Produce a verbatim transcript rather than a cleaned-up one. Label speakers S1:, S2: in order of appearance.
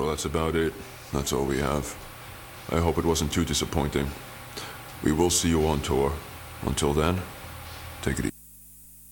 S1: Well, that's about it. That's all we have. I hope it wasn't too disappointing. We will see you on tour. Until then, take it easy.